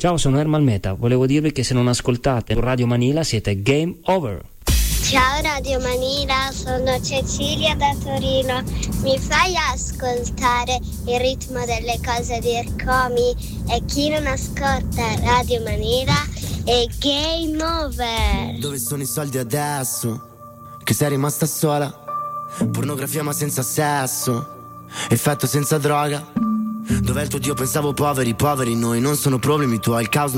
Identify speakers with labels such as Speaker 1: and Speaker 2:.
Speaker 1: Ciao, sono Ermal Meta, volevo dirvi che se non ascoltate Radio Manila siete game over.
Speaker 2: Ciao Radio Manila, sono Cecilia da Torino. Mi fai ascoltare il ritmo delle cose di Ercomi? E chi non ascolta Radio Manila è game over.
Speaker 3: Dove sono i soldi adesso? Che sei rimasta sola? Pornografia ma senza sesso, effetto senza droga. Dov'è il tuo Dio? Pensavo poveri noi, non sono problemi tuoi, il caos